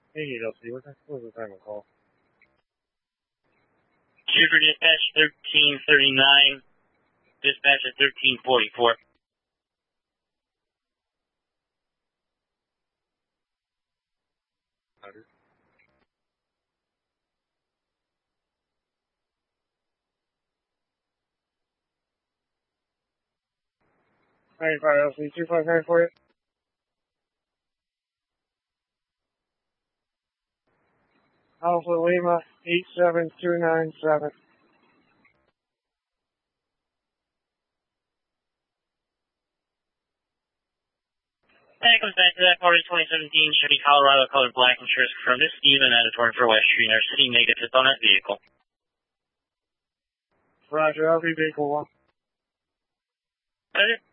Hey, LC, what was the time of call? Shooter dispatch 1339, dispatch at 1344. Roger. 95 LC 259 for you. Alpha Lima 87297. That comes back to that party 2017 Chevy Colorado colored black insurance confirmed. This is Steven Editor for West Street, our city negative on that vehicle. Roger, LV vehicle 1. Roger.